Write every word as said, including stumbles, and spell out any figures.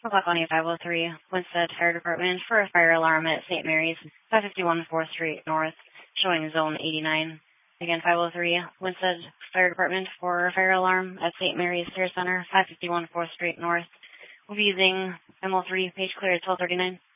McLaughlin five oh three, Winsted Fire Department for a fire alarm at Saint Mary's, five fifty-one fourth Street North, showing zone eighty-nine. Again, five oh three, Winsted Fire Department for a fire alarm at Saint Mary's Care Center, five fifty-one fourth Street North. We'll be using M O three, page clear at twelve thirty-nine.